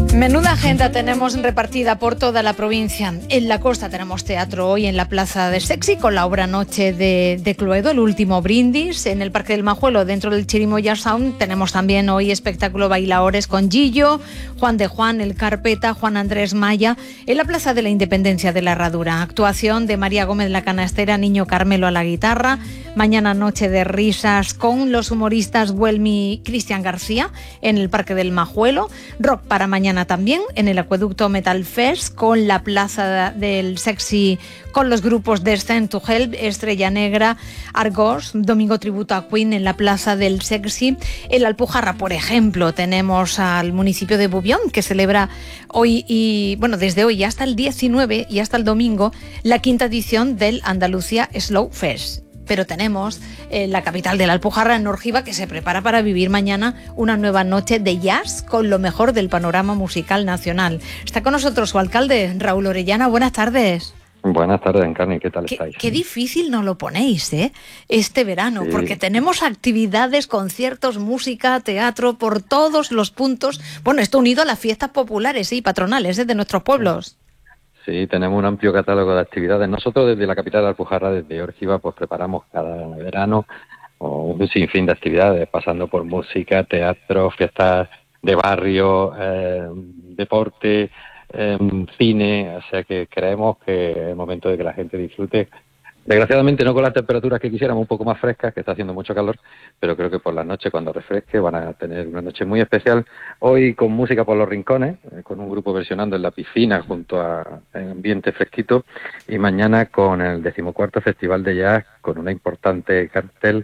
Menuda agenda tenemos repartida por toda la provincia. En la costa tenemos teatro hoy en la Plaza de Sexy con la obra Noche de Cluedo, el último brindis. En el Parque del Majuelo, dentro del Chirimoya Sound, tenemos también hoy espectáculo Bailaores con Gillo, Juan de Juan, El Carpeta, Juan Andrés Maya. En la Plaza de la Independencia de la Herradura, actuación de María Gómez la Canastera, Niño Carmelo a la guitarra. Mañana noche de risas con los humoristas Huelmi y Cristian García en el Parque del Majuelo. Rock para mañana también en el Acueducto Metal Fest con la Plaza del Sexy con los grupos de Stand to Help, Estrella Negra, Argos. Domingo tributo a Queen en la Plaza del Sexy. En la Alpujarra, por ejemplo, tenemos al municipio de Bubión que celebra hoy y desde hoy hasta el 19 y hasta el domingo la quinta edición del Andalucía Slow Fest. Pero tenemos la capital de la Alpujarra, en Orgiva, que se prepara para vivir mañana una nueva noche de jazz con lo mejor del panorama musical nacional. Está con nosotros su alcalde, Raúl Orellana. Buenas tardes. Buenas tardes, Encarni, ¿qué tal estáis? Qué difícil nos lo ponéis, este verano, sí. Porque tenemos actividades, conciertos, música, teatro, por todos los puntos. Bueno, esto unido a las fiestas populares y patronales de nuestros pueblos. Sí, tenemos un amplio catálogo de actividades. Nosotros desde la capital de Alpujarra, desde Orgiva, pues preparamos cada verano un sinfín de actividades, pasando por música, teatro, fiestas de barrio, deporte, cine. O sea que creemos que es el momento de que la gente disfrute. Desgraciadamente no con las temperaturas que quisiéramos, un poco más frescas, que está haciendo mucho calor, pero creo que por la noche, cuando refresque, van a tener una noche muy especial. Hoy con música por los rincones, con un grupo versionando en la piscina junto a ambiente fresquito, y mañana con el 14º Festival de Jazz, con una importante cartel,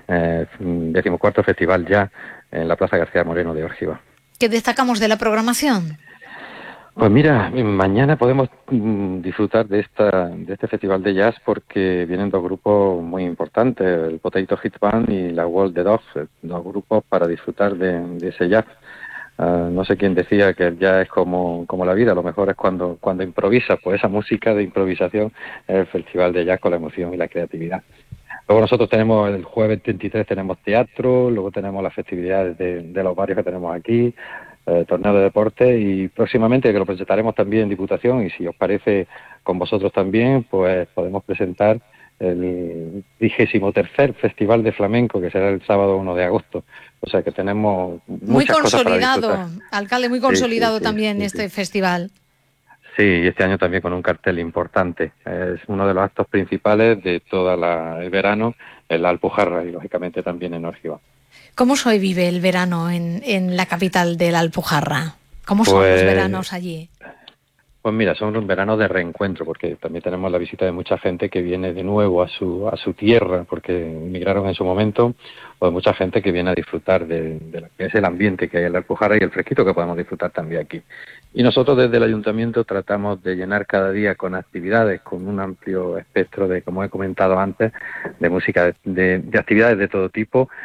14º Festival Jazz en la Plaza García Moreno de Orgiva. ¿Qué destacamos de la programación? Pues mira, mañana podemos disfrutar de este festival de jazz porque vienen dos grupos muy importantes, el Potato Hit Band y la Wall the Dogs, dos grupos para disfrutar de ese jazz. No sé quién decía que el jazz es como la vida, lo mejor es cuando improvisas, pues esa música de improvisación es el festival de jazz con la emoción y la creatividad. Luego nosotros tenemos el jueves 23 tenemos teatro, luego tenemos las festividades de los barrios que tenemos aquí, torneo de deporte, y próximamente, que lo presentaremos también en Diputación, y si os parece con vosotros también, pues podemos presentar el 23º Festival de Flamenco, que será el sábado 1 de agosto. O sea que tenemos muchas cosas para disfrutar. Muy consolidado, alcalde, muy consolidado también este festival. Sí, y este año también con un cartel importante. Es uno de los actos principales de todo el verano en la Alpujarra y lógicamente también en Orgiva. ¿Cómo se vive el verano en la capital de la Alpujarra? ¿Cómo son los veranos allí? Pues mira, son un verano de reencuentro, porque también tenemos la visita de mucha gente que viene de nuevo a su tierra, porque emigraron en su momento, o de mucha gente que viene a disfrutar de lo que es el ambiente que hay en la Alpujarra y el fresquito que podemos disfrutar también aquí. Y nosotros desde el Ayuntamiento tratamos de llenar cada día con actividades, con un amplio espectro de, como he comentado antes, de música, de actividades de todo tipo,